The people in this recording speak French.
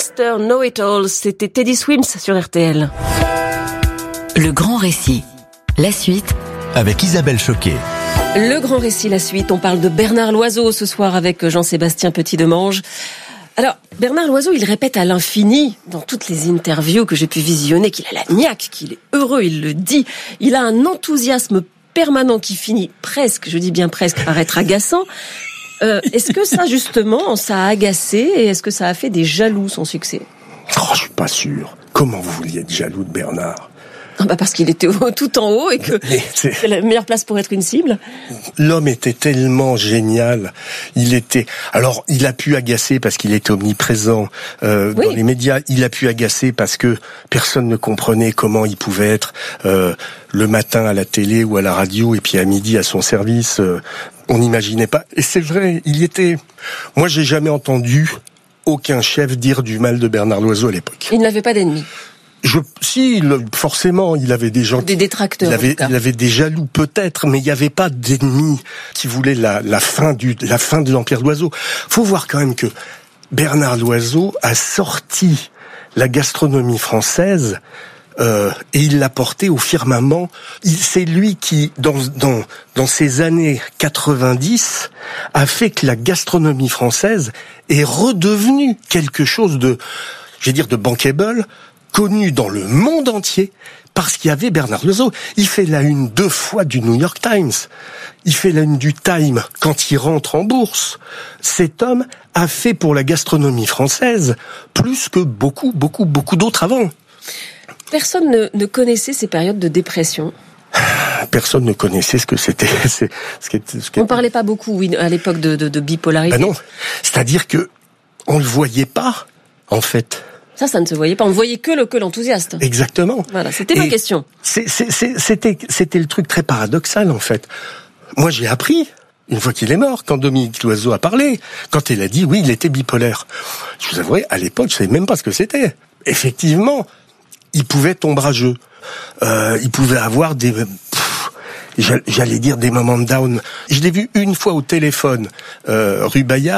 Mr. Know-It-All, c'était Teddy Swims sur RTL. Le grand récit, la suite avec Isabelle Choquet. Le grand récit, la suite, on parle de Bernard Loiseau ce soir avec Jean-Sébastien Petit-Demange. Alors, Bernard Loiseau, il répète à l'infini, dans toutes les interviews que j'ai pu visionner, qu'il a la niaque, qu'il est heureux, il le dit. Il a un enthousiasme permanent qui finit presque, je dis bien presque, par être agaçant. Est-ce que ça, justement, ça a agacé et est-ce que ça a fait des jaloux, son succès ? Je suis pas sûr. Comment vous vouliez être jaloux de Bernard ? Parce qu'il était tout en haut et que c'est la meilleure place pour être une cible. L'homme était tellement génial. Il a pu agacer parce qu'il était omniprésent dans les médias. Il a pu agacer parce que personne ne comprenait comment il pouvait être le matin à la télé ou à la radio et puis à midi à son service. On n'imaginait pas. Et c'est vrai, Moi, j'ai jamais entendu aucun chef dire du mal de Bernard Loiseau à l'époque. Il n'avait pas d'ennemis. Forcément, il avait des gens... Des détracteurs, il avait des jaloux, peut-être, mais il n'y avait pas d'ennemis qui voulaient la fin de l'Empire Loiseau. Faut voir quand même que Bernard Loiseau a sorti la gastronomie française et il l'a portée au firmament. C'est lui qui, dans ces années 90, a fait que la gastronomie française est redevenue quelque chose de bankable, connu dans le monde entier, parce qu'il y avait Bernard Loiseau. Il fait la une 2 fois du New York Times. Il fait la une du Time quand il rentre en bourse. Cet homme a fait pour la gastronomie française plus que beaucoup d'autres avant. Personne ne connaissait ces périodes de dépression. Personne ne connaissait ce que c'était. On parlait pas beaucoup, à l'époque de bipolarité. Non. C'est-à-dire que on le voyait pas, en fait. Ça ne se voyait pas. On ne voyait que l'enthousiaste. Exactement. Voilà, c'était ma question. C'était le truc très paradoxal, en fait. Moi, j'ai appris, une fois qu'il est mort, quand Dominique Loiseau a parlé, quand il a dit, oui, il était bipolaire. Je vous avouerai, à l'époque, je savais même pas ce que c'était. Effectivement, il pouvait être ombrageux. Il pouvait avoir des moments de down. Je l'ai vu une fois au téléphone, rue Bayard.